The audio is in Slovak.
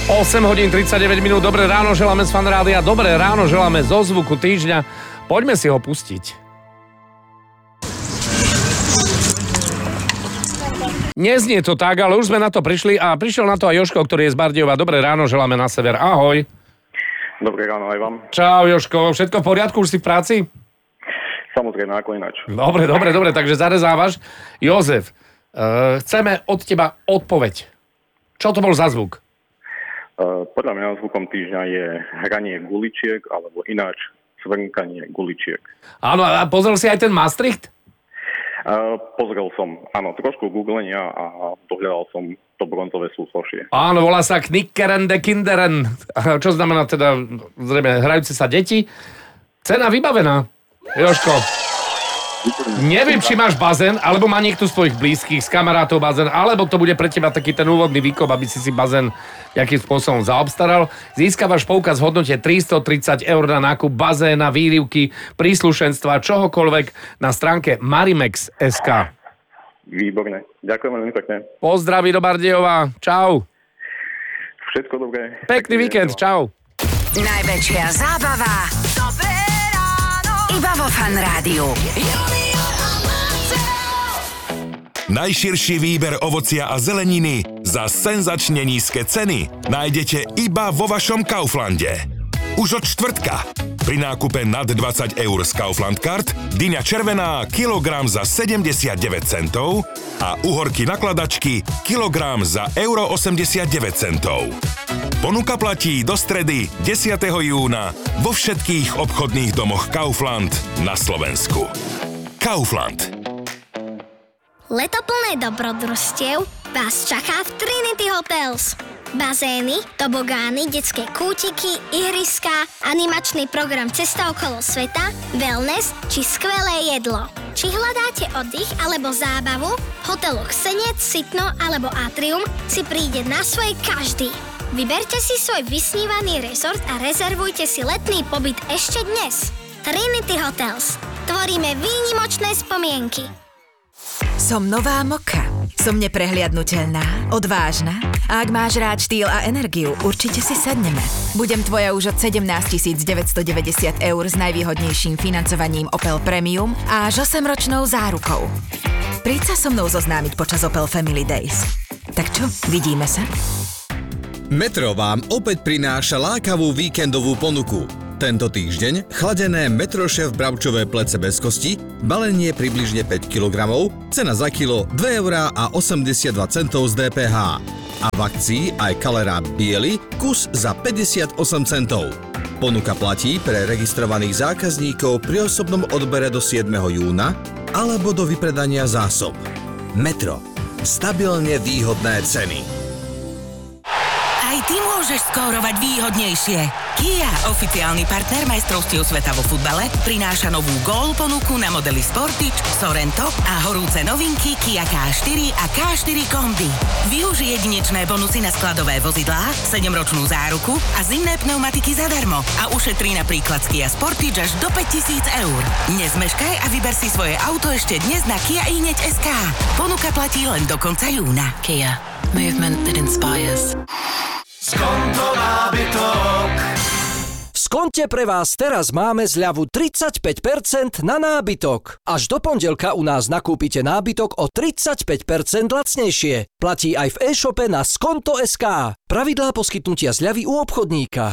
8 hodín 39 minút, dobré ráno želáme z Fanrádia, dobré ráno želáme zo zvuku týždňa. Poďme si ho pustiť. Neznie to tak, ale už sme na to prišli a prišiel na to aj Jožko, ktorý je z Bardejova. Dobré ráno želáme na sever, ahoj. Dobré ráno aj vám. Čau Jožko, všetko v poriadku, už si v práci? Samozrejme, ako ináč. Dobre, takže zarezávaš. Jozef, chceme od teba odpoveď. Čo to bol za zvuk? Podľa mňa zvukom týždňa je hranie guličiek, alebo ináč cvrnkanie guličiek. Áno, a pozrel si aj ten Maastricht? Pozrel som, áno, trošku googlenia a dohľadal som to bronzové súsošie. Áno, volá sa Knickeren de Kinderen, čo znamená teda, zrejme, hrajúce sa deti. Cena vybavená, Jožko. Neviem, či máš bazén, alebo má niekto z tvojich blízkych, z kamarátov bazén, alebo to bude pre teba taký ten úvodný výkop, aby si bazén nejakým spôsobom zaobstaral. Získavaš poukaz v hodnote 330 eur na nákup bazéna, výrivky, príslušenstva, čohokoľvek na stránke marimex.sk. Výborné. Ďakujem veľmi pekne. Pozdraví do Bardejova. Čau. Všetko dobré. Pekný víkend. Čau. Najväčšia zábava. Dobré ráno. Iba vo Fanrádiu. Najširší výber ovocia a zeleniny za senzačne nízke ceny nájdete iba vo vašom Kauflande. Už od štvrtka. Pri nákupe nad 20 eur z Kaufland Card dyňa červená kilogram za 79 centov a uhorky nakladačky kilogram za euro 89 centov. Ponuka platí do stredy 10. júna vo všetkých obchodných domoch Kaufland na Slovensku. Kaufland. Leto plné dobrodružstiev vás čaká v Trinity Hotels. Bazény, tobogány, detské kútiky, ihriská, animačný program Cesta okolo sveta, wellness či skvelé jedlo. Či hľadáte oddych alebo zábavu, v hoteloch Senec, Sitno alebo Atrium si príde na svoje každý. Vyberte si svoj vysnívaný rezort a rezervujte si letný pobyt ešte dnes. Trinity Hotels. Tvoríme výnimočné spomienky. Som nová Moka. Som neprehliadnutelná, odvážna a ak máš rád štýl a energiu, určite si sadneme. Budem tvoja už od 17 990 eur s najvýhodnejším financovaním Opel Premium a až 8-ročnou zárukou. Príď sa so mnou zoznámiť počas Opel Family Days. Tak čo, vidíme sa? Metro vám opäť prináša lákavú víkendovú ponuku. Tento týždeň chladené Metrochef bravčové plece bez kosti, balenie približne 5 kg, cena za kilo 2,82 € z DPH. A v akcii aj Kalera biely, kus za 58 centov. Ponuka platí pre registrovaných zákazníkov pri osobnom odbere do 7. júna alebo do vypredania zásob. Metro. Stabilne výhodné ceny. Aj ty môžeš skórovať výhodnejšie. Kia, oficiálny partner majstrovstiev sveta vo futbale, prináša novú gól ponuku na modely Sportage, Sorento a horúce novinky Kia K4 a K4 Kombi. Využij jedinečné bonusy na skladové vozidlá, 7-ročnú záruku a zimné pneumatiky zadarmo a ušetri napríklad z Kia Sportage až do 5 000 eur. Nezmeškaj a vyber si svoje auto ešte dnes na Kia.sk. Ponuka platí len do konca júna. Kia. Movement that inspires. Skonto nábytok. V Skonte pre vás teraz máme zľavu 35% na nábytok. Až do pondelka u nás nakúpite nábytok o 35% lacnejšie. Platí aj v e-shope na Skonto.sk. Pravidlá poskytnutia zľavy u obchodníka.